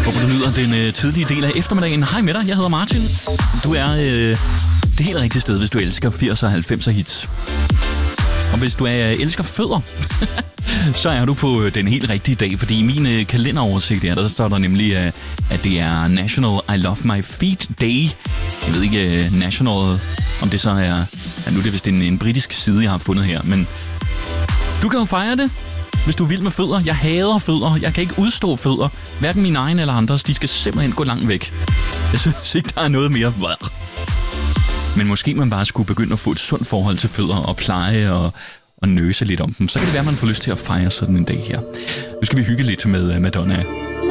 Håber, du nyder den tidlige del af eftermiddagen. Hej med dig, jeg hedder Martin. Du er det helt rigtige sted, hvis du elsker 80'er og 90'er hits. Og hvis du elsker fødder, så er du på den helt rigtige dag, fordi i min kalenderoversigt der står der nemlig, at det er National I Love My Feet Day. Jeg ved ikke, National, om det så er... Ja, nu er det vist en britisk side, jeg har fundet her, men du kan jo fejre det, hvis du er vild med fødder. Jeg hader fødder. Jeg kan ikke udstå fødder. Hverken mine egne eller andres. De skal simpelthen gå langt væk. Jeg synes ikke, der er noget mere. Men måske man bare skulle begynde at få et sundt forhold til fødder og pleje og nøse lidt om dem. Så kan det være, at man får lyst til at fejre sådan en dag her. Nu skal vi hygge lidt med Madonna.